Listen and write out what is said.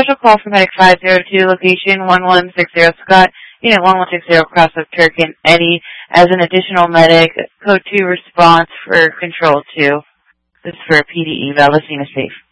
special call for Medic 502, location 1160 Scott, Unit 1160 Cross of Turk and Eddy as an additional medic, code 2 response for control 2. This is for a PD eval. Listening is safe.